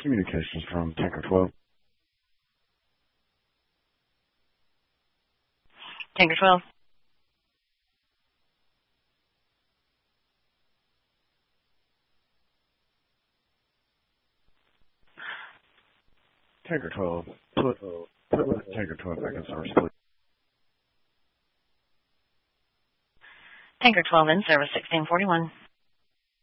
Communications from Tanker 12. Tanker 12. Tanker 12. Put Tanker 12 back in service, please. Tanker 12 in service 1641.